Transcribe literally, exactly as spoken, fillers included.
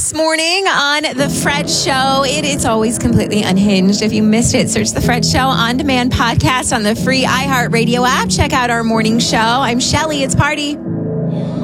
this morning on The Fred Show. It is always completely unhinged. If you missed it, search The Fred Show on demand podcast on the free iHeartRadio app. Check out our morning show. I'm Shelly. It's Party.